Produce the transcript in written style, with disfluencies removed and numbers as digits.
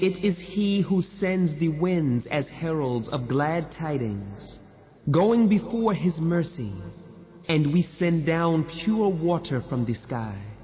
It is He who sends the winds as heralds of glad tidings, going before His mercy, and we send down pure water from the sky.